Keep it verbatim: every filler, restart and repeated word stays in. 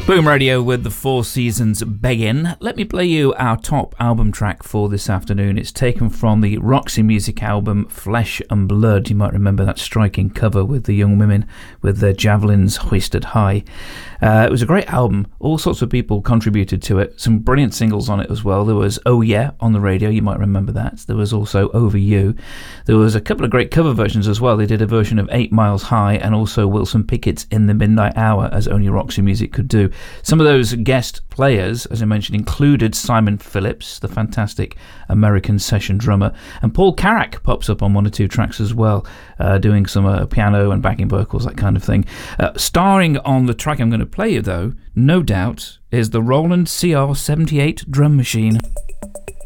Boom Radio with the Four Seasons Beggin'. Let me play you our top album track for this afternoon. It's taken from the Roxy Music album Flesh and Blood. You might remember that striking cover with the young women with their javelins hoisted high. Uh, it was a great album. All sorts of people contributed to it. Some brilliant singles on it as well. There was Oh Yeah on the radio. You might remember that. There was also Over You. There was a couple of great cover versions as well. They did a version of Eight Miles High and also Wilson Pickett's In the Midnight Hour, as only Roxy Music could do. Some of those guest players, as I mentioned, included Simon Phillips, the fantastic American session drummer, and Paul Carrack pops up on one or two tracks as well, uh, doing some uh, piano and backing vocals, that kind of thing. Uh, starring on the track I'm going to play you, though, no doubt, is the Roland C R seventy-eight drum machine.